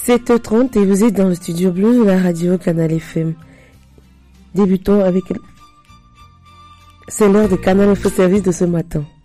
7h30 et vous êtes dans le studio bleu de la radio Canal FM. Débutons avec... C'est l'heure de Canal Info Service de ce matin.